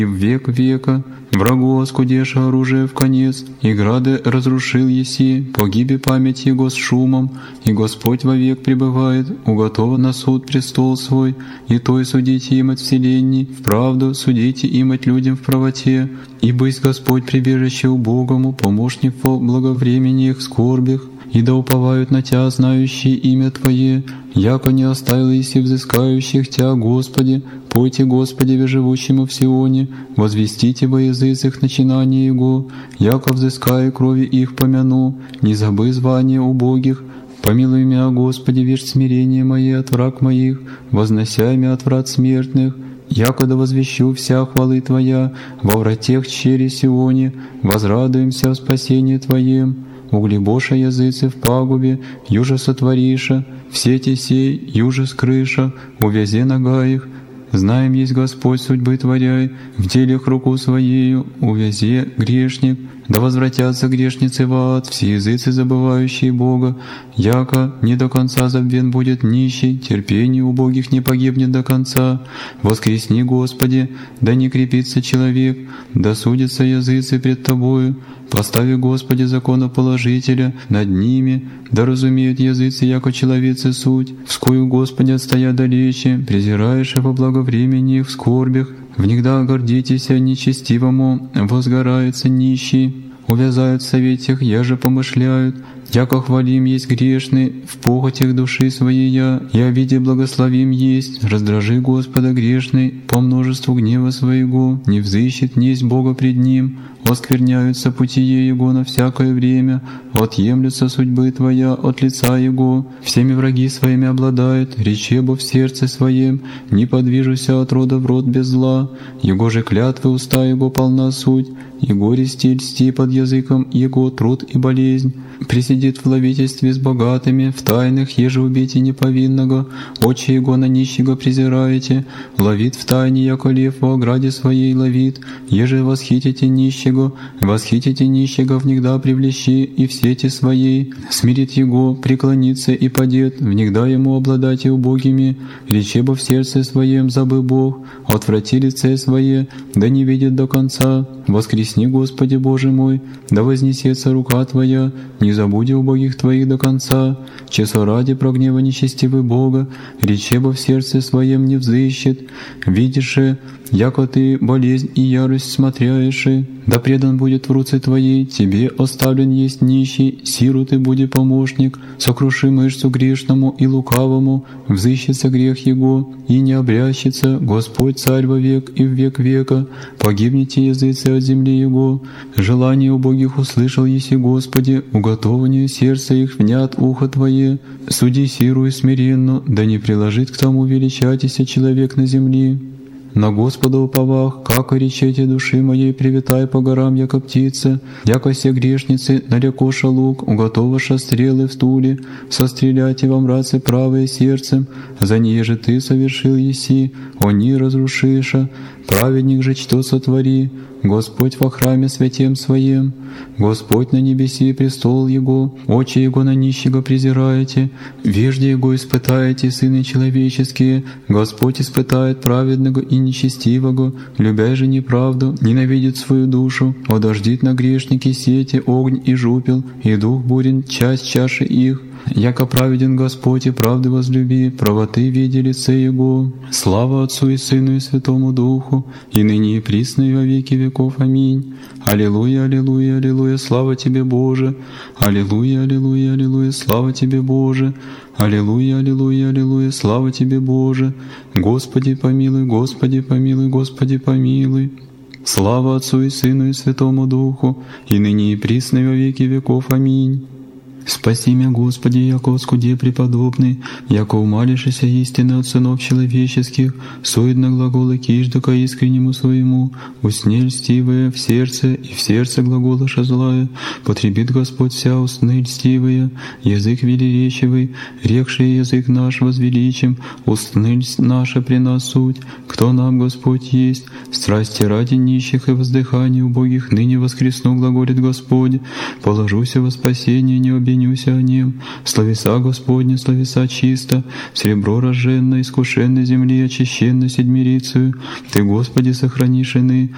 и в век века. Врагу оскудеша оружие в конец, и грады разрушил еси, погибе память его с шумом, и Господь вовек пребывает, уготован на суд престол свой, и той судите им от вселенной, в правду судите им от людям в правоте, ибо есть Господь прибежище убогому, помощник во благовременных скорбях, и да уповают на Тя, знающие имя Твое, яко не оставил еси взыскающих Тя, Господи, пойте Господи, живущему в Сионе, возвестите во языцах начинание Его, яко взыская крови их помяну, не забы звание убогих, помилуй меня, Господи, вещь смирение мое от враг моих, вознося меня от врат смертных, яко да возвещу вся хвалы Твоя, во вратех чере Сионе, возрадуемся в спасении Твоем. Углебоша языцы в пагубе, юже сотвориша, в сети сей, юже скрыша, увязе нога их. Знаем есть Господь судьбы творяй, в делях руку Своею, увязе грешник. Да возвратятся грешницы в ад, все языцы, забывающие Бога, яко не до конца забвен будет нищий, терпение убогих не погибнет до конца. Воскресни, Господи, да не крепится человек, да судятся языцы пред Тобою. Постави, Господи, законоположителя над ними, да разумеют языцы, яко человецы суть. Вскую, Господи, отстоя далече, презираешь во благовремени их в скорбях. Внегда гордитесь нечестивому, возгорается нищий. Увязают в советях, яже помышляют, яко хвалим есть грешный, в похотях души своей я, и о виде благословим есть. Раздражи Господа грешный, по множеству гнева своего, не взыщет несть Бога пред Ним, оскверняются путие Его на всякое время, отъемлются судьбы Твоя от лица Его, всеми враги своими обладают, речебо в сердце своем, не подвижуся от рода в род без зла, Его же клятвы уста Его полна суть, и горести льсти под языком Его труд и болезнь. Присидит в ловительстве с богатыми, в тайных, еже убейте неповинного, очи Его на нищего презираете, ловит в тайне, яко лев во ограде своей ловит, еже восхитите нищего внегда привлечи и в сети своей, смирит Его, преклонится и падет, внегда Ему обладать и убогими, речебо в сердце своем забы Бог, отврати лице свое, да не видит до конца. Воскресни, Господи Боже мой, да вознесется рука Твоя, не забуди убогих Твоих до конца, часо ради прогнева нечестивый Бога, речебо в сердце своем не взыщет, видишь, яко Ты болезнь и ярость смотряешь, да предан будет в руце Твоей, Тебе оставлен есть нищий, сиру Ты буди помощник, сокруши мышцу грешному и лукавому, взыщется грех Его, и не обрящется, Господь Царь во век и в век века, погибнете языцы от земли Его, желание убогих услышал еси, Господи, уготованию сердца их внят ухо Твое, суди сиру и смиренно, да не приложит к тому величатися человек на земли. На Господа уповах, как речете души моей, привитай по горам, яко птица, яко все грешницы, налекоша лук, уготоваша стрелы в стуле, состреляйте вам рацы правое сердцем, за ней же Ты совершил еси, они разрушиша, праведник же что сотвори, Господь во храме святем Своем, Господь на небеси престол Его, очи Его на нищего презираете, вежде Его испытаете, сыны человеческие, Господь испытает праведного и нечестивого, любя же неправду, ненавидит свою душу, одождит на грешники сети, огонь и жупел, и дух бурен часть чаши их. Яко праведен Господь и правды возлюби, правоты види лице Его. Слава Отцу и Сыну и Святому Духу, и ныне и присно и во веки веков. Аминь. Аллилуйя, аллилуйя, аллилуйя, слава Тебе, Боже. Аллилуйя, аллилуйя, аллилуйя, слава Тебе, Боже. Аллилуйя, аллилуйя, аллилуйя, слава Тебе, Боже. Господи помилуй, Господи помилуй, Господи помилуй. Слава Отцу и Сыну и Святому Духу, и ныне и присно и во веки веков. Аминь. Спаси меня, Господи, яко скуде преподобный, яко умалишься истины от сынов человеческих, суетно глаголы кижда ко искреннему своему, усне льстивые в сердце, и в сердце глаголаша злая, потребит Господь вся устны льстивые, язык велеречивый, рекший язык наш возвеличим, устны наша при нас суть, кто нам Господь есть, страсти ради нищих и воздыхания убогих ныне воскресну глаголит Господь, положуся во спасение, не обвинюся о нем, словеса Господня, словеса чисто, серебро рожженно, искушенно земли, очищенно седмирицею, Ты, Господи, сохранишь ины,